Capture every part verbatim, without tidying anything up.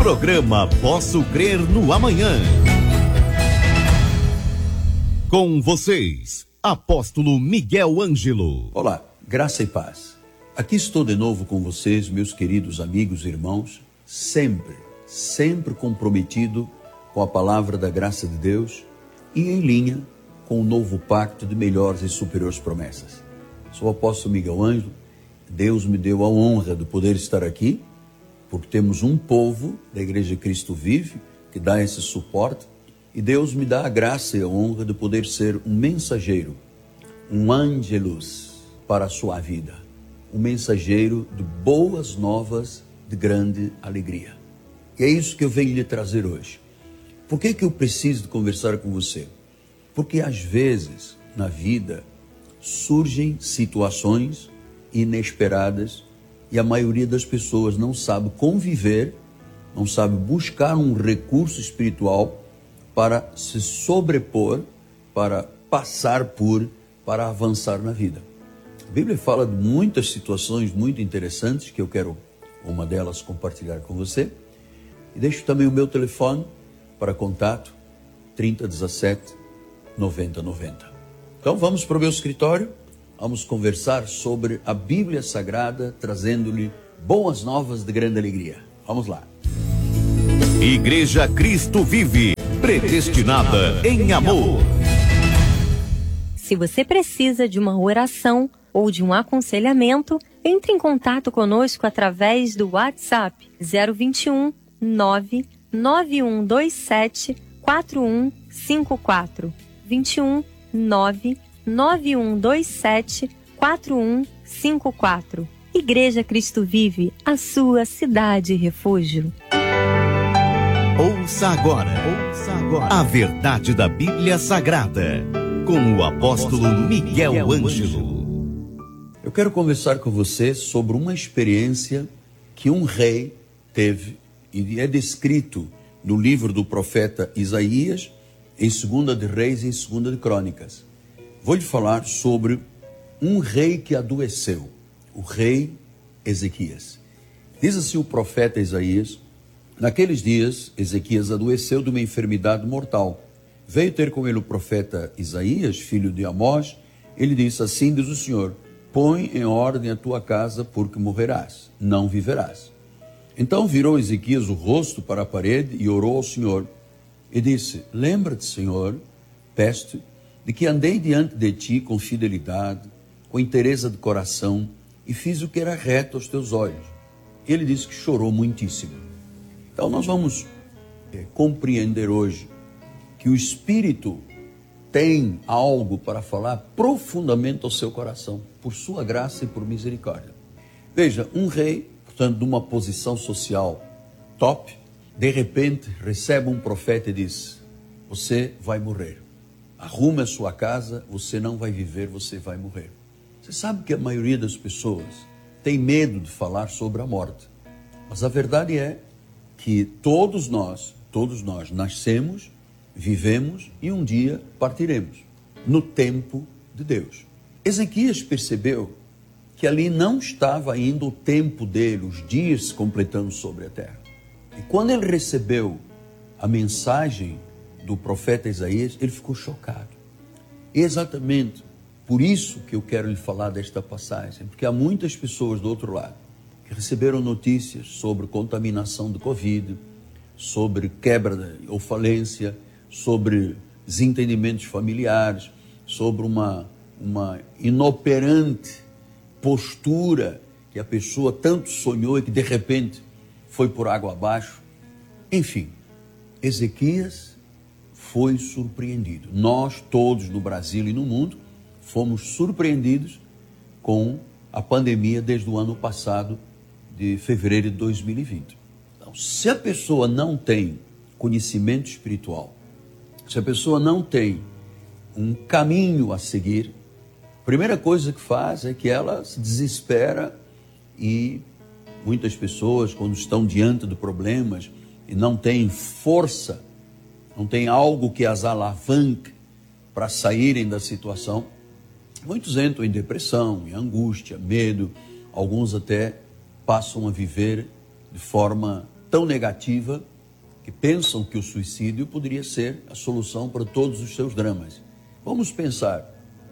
Programa Posso Crer no Amanhã. Com vocês, Apóstolo Miguel Ângelo. Olá, graça e paz. Aqui estou de novo com vocês, meus queridos amigos e irmãos, sempre, sempre comprometido com a palavra da graça de Deus e em linha com o novo pacto de melhores e superiores promessas. Sou o apóstolo Miguel Ângelo. Deus me deu a honra de poder estar aqui, porque temos um povo da Igreja Cristo Vive que dá esse suporte, e Deus me dá a graça e a honra de poder ser um mensageiro, um ângelus para a sua vida, um mensageiro de boas novas de grande alegria. E é isso que eu venho lhe trazer hoje. Por que que eu preciso de conversar com você? Porque às vezes na vida surgem situações inesperadas e a maioria das pessoas não sabe conviver, não sabe buscar um recurso espiritual para se sobrepor, para passar por, para avançar na vida. A Bíblia fala de muitas situações muito interessantes que eu quero, uma delas, compartilhar com você. E deixo também o meu telefone para contato, trinta, dezessete, noventa, noventa. Então vamos para o meu escritório, vamos conversar sobre a Bíblia Sagrada, trazendo-lhe boas novas de grande alegria. Vamos lá. Igreja Cristo Vive, predestinada em amor. Se você precisa de uma oração ou de um aconselhamento, entre em contato conosco através do WhatsApp zero vinte e um, nove nove um dois sete, quatro um cinco quatro. vinte e um, nove nove um dois sete, quatro um cinco quatro. Igreja Cristo Vive, a sua cidade refúgio. Ouça agora, ouça agora a verdade da Bíblia Sagrada, com o apóstolo Miguel Ângelo. Eu quero conversar com você sobre uma experiência que um rei teve, e é descrito no livro do profeta Isaías, em Segunda de Reis e em Segunda de Crônicas. Vou lhe falar sobre um rei que adoeceu, o rei Ezequias. Diz assim o profeta Isaías: naqueles dias, Ezequias adoeceu de uma enfermidade mortal. Veio ter com ele o profeta Isaías, filho de Amós. Ele disse: assim diz o Senhor, põe em ordem a tua casa, porque morrerás, não viverás. Então virou Ezequias o rosto para a parede e orou ao Senhor. E disse: lembra-te, Senhor, peço-te, de que andei diante de ti com fidelidade, com inteireza de coração, e fiz o que era reto aos teus olhos. Ele disse que chorou muitíssimo. Então nós vamos é, compreender hoje que o Espírito tem algo para falar profundamente ao seu coração, por sua graça e por misericórdia. Veja, um rei, portanto, de uma posição social top, de repente recebe um profeta e diz: você vai morrer. Arrume a sua casa, você não vai viver, você vai morrer. Você sabe que a maioria das pessoas tem medo de falar sobre a morte. Mas a verdade é que todos nós, todos nós nascemos, vivemos e um dia partiremos, no tempo de Deus. Ezequias percebeu que ali não estava ainda o tempo dele, os dias se completando sobre a terra. E quando ele recebeu a mensagem do profeta Isaías, ele ficou chocado. E exatamente por isso que eu quero lhe falar desta passagem, porque há muitas pessoas do outro lado que receberam notícias sobre contaminação de Covid, sobre quebra ou falência, sobre desentendimentos familiares, sobre uma, uma inoperante postura que a pessoa tanto sonhou e que de repente foi por água abaixo. Enfim, Ezequias foi surpreendido. Nós todos no Brasil e no mundo fomos surpreendidos com a pandemia desde o ano passado, de fevereiro de dois mil e vinte. Então, se a pessoa não tem conhecimento espiritual, se a pessoa não tem um caminho a seguir, a primeira coisa que faz é que ela se desespera. E muitas pessoas, quando estão diante de problemas e não têm força, não tem algo que as alavanque para saírem da situação, muitos entram em depressão, em angústia, medo. Alguns até passam a viver de forma tão negativa que pensam que o suicídio poderia ser a solução para todos os seus dramas. Vamos pensar,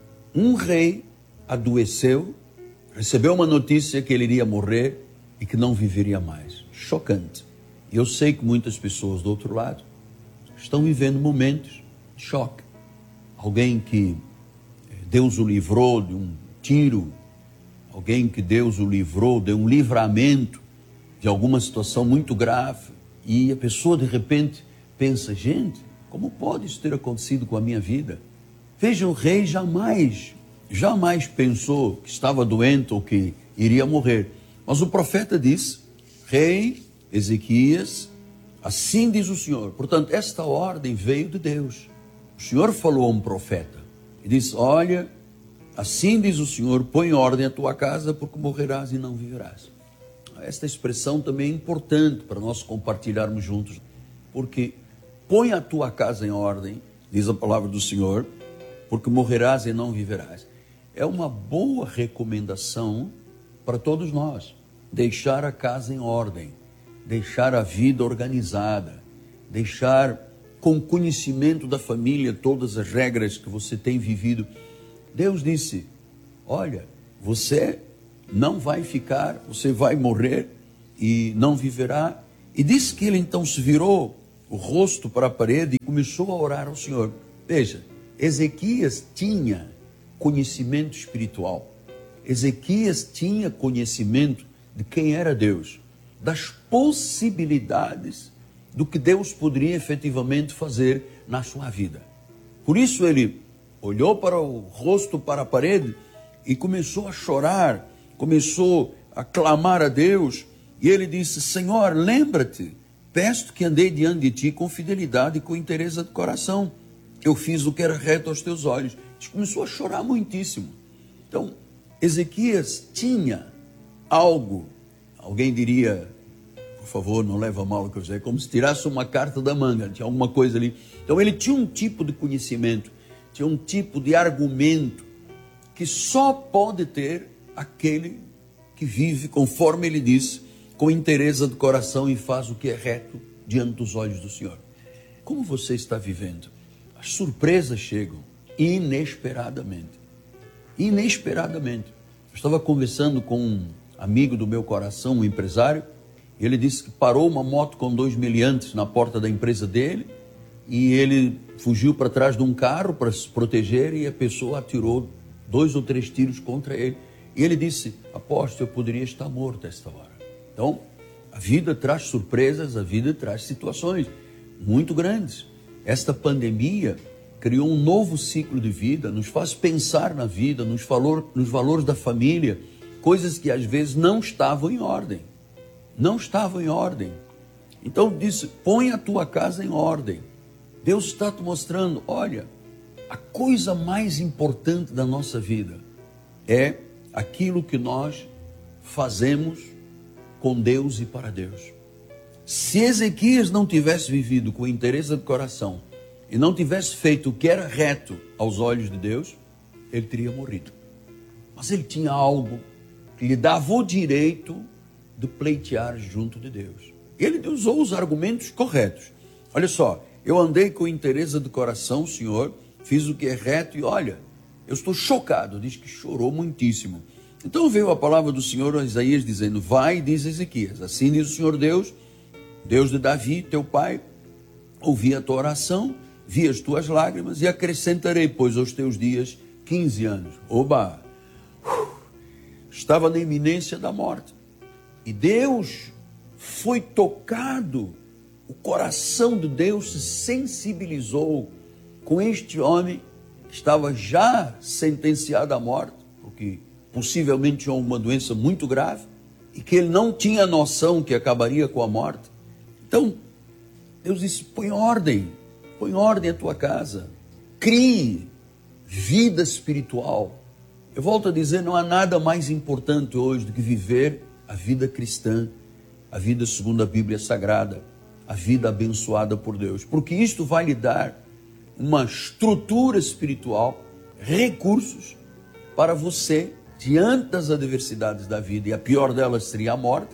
um rei adoeceu, recebeu uma notícia que ele iria morrer e que não viveria mais. Chocante. E eu sei que muitas pessoas do outro lado estão vivendo momentos de choque. Alguém que Deus o livrou de um tiro, alguém que Deus o livrou de um livramento de alguma situação muito grave, e a pessoa de repente pensa, gente, como pode isso ter acontecido com a minha vida? Veja, o rei jamais, jamais pensou que estava doente ou que iria morrer. Mas o profeta disse, rei Ezequias, assim diz o Senhor. Portanto, esta ordem veio de Deus. O Senhor falou a um profeta e disse, olha, assim diz o Senhor, põe em ordem a tua casa, porque morrerás e não viverás. Esta expressão também é importante para nós compartilharmos juntos, porque põe a tua casa em ordem, diz a palavra do Senhor, porque morrerás e não viverás. É uma boa recomendação para todos nós, deixar a casa em ordem, deixar a vida organizada, deixar com conhecimento da família todas as regras que você tem vivido. Deus disse, olha, você não vai ficar, você vai morrer e não viverá. E disse que ele então se virou o rosto para a parede e começou a orar ao Senhor. Veja, Ezequias tinha conhecimento espiritual. Ezequias tinha conhecimento de quem era Deus, das possibilidades do que Deus poderia efetivamente fazer na sua vida. Por isso ele olhou para o rosto, para a parede e começou a chorar, começou a clamar a Deus, e ele disse, Senhor, lembra-te, peço que andei diante de ti com fidelidade e com interesse de coração. Eu fiz o que era reto aos teus olhos. Ele começou a chorar muitíssimo. Então, Ezequias tinha algo, alguém diria, por favor, não leva mal o que eu dizer, como se tirasse uma carta da manga, tinha alguma coisa ali. Então, ele tinha um tipo de conhecimento, tinha um tipo de argumento que só pode ter aquele que vive, conforme ele disse, com interesse de coração e faz o que é reto diante dos olhos do Senhor. Como você está vivendo? As surpresas chegam inesperadamente. Inesperadamente. Eu estava conversando com um amigo do meu coração, um empresário, e ele disse que parou uma moto com dois meliantes na porta da empresa dele, e ele fugiu para trás de um carro para se proteger, e a pessoa atirou dois ou três tiros contra ele. E ele disse, aposto, eu poderia estar morto a esta hora. Então, a vida traz surpresas, a vida traz situações muito grandes. Esta pandemia criou um novo ciclo de vida, nos faz pensar na vida, nos, valor, nos valores da família, coisas que às vezes não estavam em ordem. Não estavam em ordem. Então disse, põe a tua casa em ordem. Deus está te mostrando, olha, a coisa mais importante da nossa vida é aquilo que nós fazemos com Deus e para Deus. Se Ezequias não tivesse vivido com interesse de coração e não tivesse feito o que era reto aos olhos de Deus, ele teria morrido. Mas ele tinha algo que lhe dava o direito de pleitear junto de Deus. Ele usou os argumentos corretos. Olha só, eu andei com interesse de coração, Senhor, fiz o que é reto e olha, eu estou chocado. Diz que chorou muitíssimo. Então veio a palavra do Senhor a Isaías dizendo, vai, diz Ezequias, assim diz o Senhor Deus, Deus de Davi, teu pai, ouvi a tua oração, vi as tuas lágrimas e acrescentarei, pois, aos teus dias quinze anos. Oba! Estava na iminência da morte. E Deus foi tocado, o coração de Deus se sensibilizou com este homem que estava já sentenciado à morte, porque possivelmente tinha uma doença muito grave, e que ele não tinha noção que acabaria com a morte. Então, Deus disse, põe ordem, põe ordem a tua casa, crie vida espiritual. Eu volto a dizer, não há nada mais importante hoje do que viver a vida cristã, a vida segundo a Bíblia Sagrada, a vida abençoada por Deus, porque isto vai lhe dar uma estrutura espiritual, recursos para você, diante das adversidades da vida, e a pior delas seria a morte,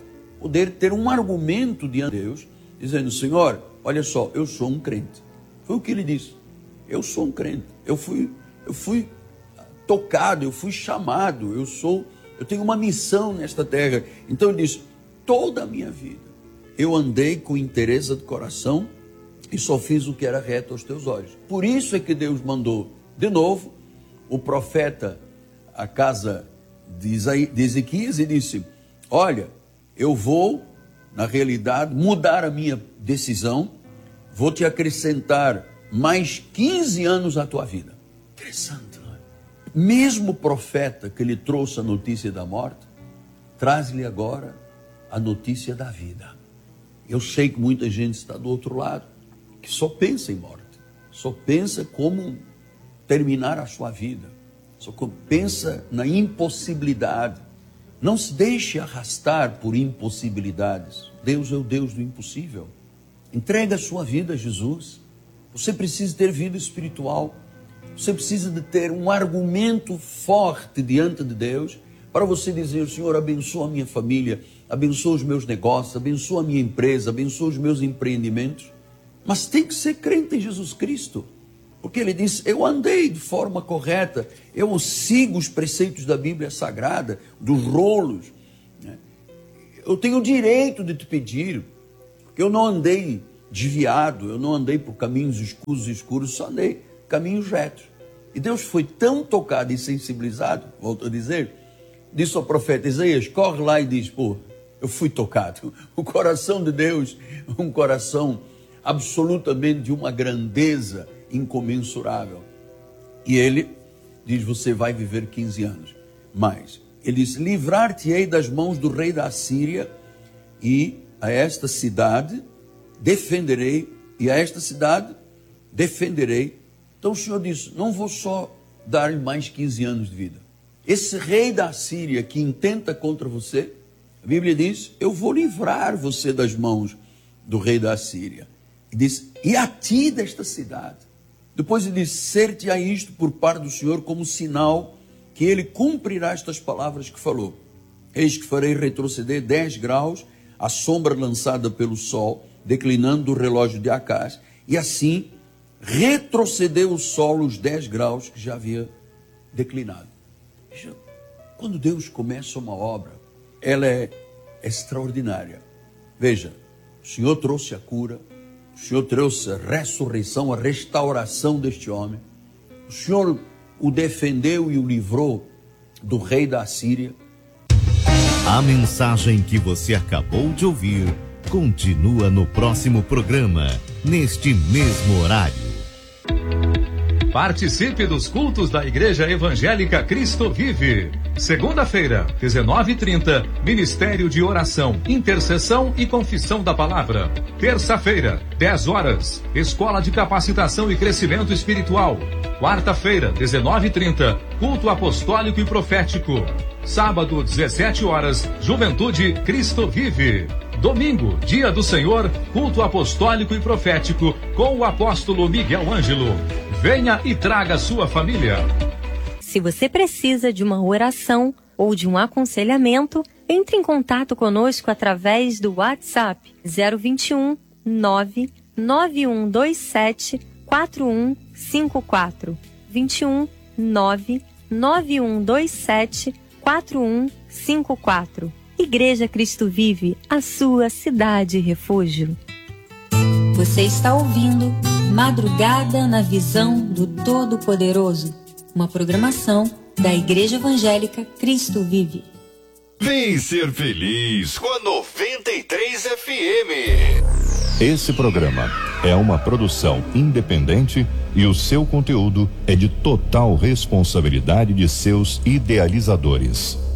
poder ter um argumento diante de Deus, dizendo: Senhor, olha só, eu sou um crente. Foi o que ele disse. Eu sou um crente. Eu fui, eu fui tocado, eu fui chamado, eu sou, eu tenho uma missão nesta terra. Então ele disse: toda a minha vida eu andei com interesse de coração e só fiz o que era reto aos teus olhos. Por isso é que Deus mandou de novo o profeta à casa de Ezequias e disse: olha, eu vou, na realidade, mudar a minha decisão, vou te acrescentar mais quinze anos à tua vida. Interessante, não é? Mesmo o profeta que lhe trouxe a notícia da morte, traz-lhe agora a notícia da vida. Eu sei que muita gente está do outro lado, que só pensa em morte, só pensa como terminar a sua vida, só pensa na impossibilidade. Não se deixe arrastar por impossibilidades. Deus é o Deus do impossível. Entrega a sua vida a Jesus. Você precisa ter vida espiritual. Você precisa de ter um argumento forte diante de Deus para você dizer: Senhor, abençoa a minha família, abençoa os meus negócios, abençoa a minha empresa, abençoa os meus empreendimentos. Mas tem que ser crente em Jesus Cristo. Porque ele diz: eu andei de forma correta, eu sigo os preceitos da Bíblia Sagrada, dos rolos. Eu tenho o direito de te pedir, porque eu não andei desviado, eu não andei por caminhos escuros e escuros, só andei caminhos retos. E Deus foi tão tocado e sensibilizado, volto a dizer, disse ao profeta Isaías: corre lá e diz: pô, eu fui tocado. O coração de Deus, um coração absolutamente de uma grandeza incomensurável. E ele diz: você vai viver quinze anos. Mas ele diz: livrar-te-ei das mãos do rei da Assíria, e a esta cidade defenderei, e a esta cidade defenderei. Então o Senhor disse: não vou só dar-lhe mais quinze anos de vida. Esse rei da Assíria que intenta contra você, a Bíblia diz: eu vou livrar você das mãos do rei da Assíria. E diz: e a ti desta cidade. Depois ele diz: ser-te-á isto por parte do Senhor como sinal que ele cumprirá estas palavras que falou. Eis que farei retroceder dez graus a sombra lançada pelo sol, declinando do relógio de Acás, e assim retrocedeu o sol os dez graus que já havia declinado. Veja, quando Deus começa uma obra, ela é extraordinária. Veja, o Senhor trouxe a cura, o Senhor trouxe a ressurreição, a restauração deste homem. O Senhor o defendeu e o livrou do rei da Assíria. A mensagem que você acabou de ouvir continua no próximo programa, neste mesmo horário. Participe dos cultos da Igreja Evangélica Cristo Vive. Segunda-feira, dezenove e trinta, Ministério de Oração, Intercessão e Confissão da Palavra. Terça-feira, dez horas, Escola de Capacitação e Crescimento Espiritual. Quarta-feira, dezenove e trinta, Culto Apostólico e Profético. Sábado, dezessete horas, Juventude Cristo Vive. Domingo, Dia do Senhor, Culto Apostólico e Profético, com o apóstolo Miguel Ângelo. Venha e traga sua família. Se você precisa de uma oração ou de um aconselhamento, entre em contato conosco através do WhatsApp zero vinte e um, nove nove um dois sete, quatro um cinco quatro. vinte e um, nove nove um dois sete, quatro um cinco quatro. Igreja Cristo Vive, a sua cidade refúgio. Você está ouvindo Madrugada na Visão do Todo-Poderoso, uma programação da Igreja Evangélica Cristo Vive. Vem ser feliz com a noventa e três F M. Esse programa é uma produção independente e o seu conteúdo é de total responsabilidade de seus idealizadores.